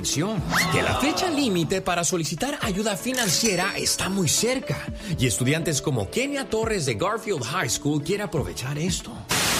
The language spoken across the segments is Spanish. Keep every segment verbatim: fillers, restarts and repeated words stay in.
atención, que la fecha límite para solicitar ayuda financiera está muy cerca y estudiantes como Kenia Torres de Garfield High School quiere aprovechar esto.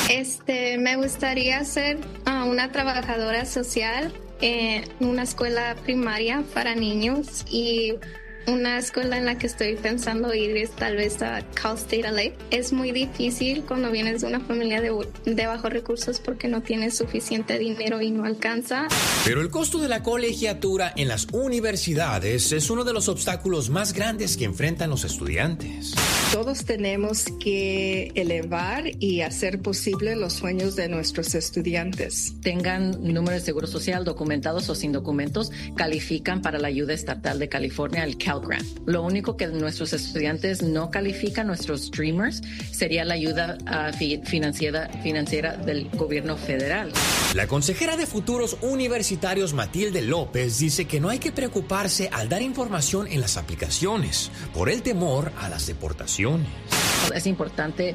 Este, me gustaría ser uh, una trabajadora social en una escuela primaria para niños y una escuela en la que estoy pensando ir es tal vez a Cal State L A. Es muy difícil cuando vienes de una familia de, de bajos recursos porque no tienes suficiente dinero y no alcanza. Pero el costo de la colegiatura en las universidades es uno de los obstáculos más grandes que enfrentan los estudiantes. Todos tenemos que elevar y hacer posible los sueños de nuestros estudiantes. Tengan número de seguro social, documentados o sin documentos, califican para la ayuda estatal de California, el Cal Grant. Lo único que nuestros estudiantes no califican, nuestros Dreamers, sería la ayuda uh, fi- financiera, financiera del gobierno federal. La consejera de futuros universitarios Matilde López dice que no hay que preocuparse al dar información en las aplicaciones por el temor a las deportaciones. Es importante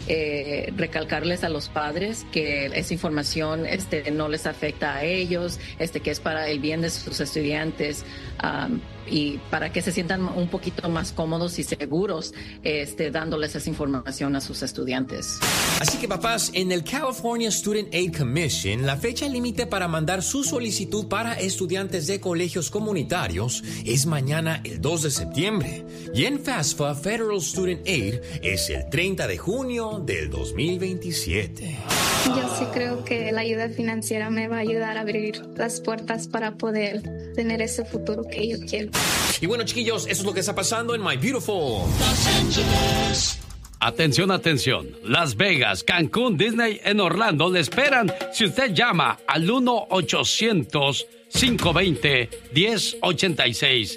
Eh, recalcarles a los padres que esa información este, no les afecta a ellos, este, que es para el bien de sus estudiantes um, y para que se sientan un poquito más cómodos y seguros este, dándoles esa información a sus estudiantes. Así que papás, en el California Student Aid Commission, la fecha límite para mandar su solicitud para estudiantes de colegios comunitarios es mañana el dos de septiembre y en FAFSA Federal Student Aid es el treinta de junio del dos mil veintisiete. Yo sí creo que la ayuda financiera me va a ayudar a abrir las puertas para poder tener ese futuro que yo quiero. Y bueno, chiquillos, eso es lo que está pasando en My Beautiful Los Angeles. Atención, atención. Las Vegas, Cancún, Disney en Orlando le esperan si usted llama al uno ochocientos, cinco veinte, diez ochenta y seis.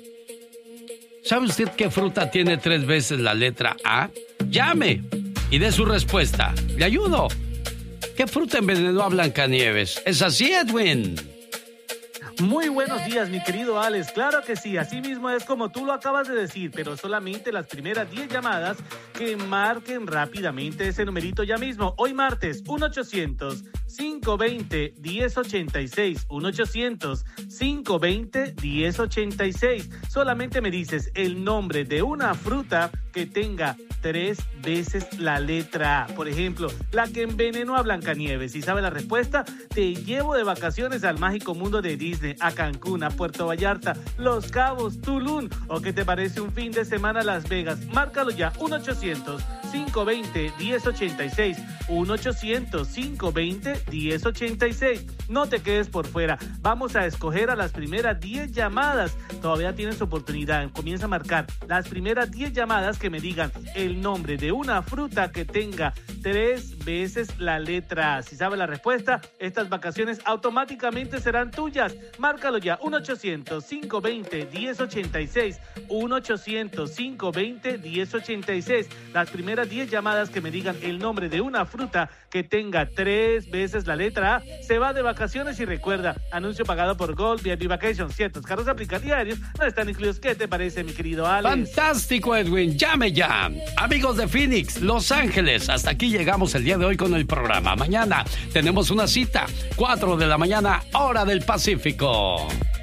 ¿Sabe usted qué fruta tiene tres veces la letra A? Llame y dé su respuesta. Le ayudo. ¿Qué fruta envenenó a Blancanieves? ¿Es así, Edwin? Muy buenos días, mi querido Alex. Claro que sí, así mismo es como tú lo acabas de decir, pero solamente las primeras diez llamadas que marquen rápidamente ese numerito ya mismo. Hoy martes, uno ochocientos, cinco veinte, diez ochenta y seis. uno ochocientos, cinco veinte, diez ochenta y seis. Solamente me dices el nombre de una fruta que tenga tres veces la letra A. Por ejemplo, la que envenenó a Blancanieves. Si sabe la respuesta, te llevo de vacaciones al mágico mundo de Disney, a Cancún, a Puerto Vallarta, Los Cabos, Tulum. ¿O qué te parece un fin de semana a Las Vegas? Márcalo ya, uno ochocientos, cinco veinte, diez ochenta y seis. uno ochocientos, cinco veinte, diez ochenta y seis. No te quedes por fuera. Vamos a escoger a las primeras diez llamadas. Todavía tienes oportunidad. Comienza a marcar las primeras diez llamadas que me digan el nombre de una fruta que tenga tres veces la letra A. Si sabe la respuesta, estas vacaciones automáticamente serán tuyas. Márcalo ya, uno ochocientos, cinco veinte, diez ochenta y seis. uno ochocientos, cinco veinte, diez ochenta y seis. Las primeras diez llamadas que me digan el nombre de una fruta que tenga tres veces la letra A se va de vacaciones. Y recuerda, anuncio pagado por Gold V I P Vacations. Ciertos carros aplican diarios no están incluidos. ¿Qué te parece, mi querido Alex? Fantástico, Edwin. Llame ya. Amigos de Phoenix, Los Ángeles, hasta aquí llegamos el día de hoy con el programa. Mañana tenemos una cita, cuatro de la mañana, hora del Pacífico.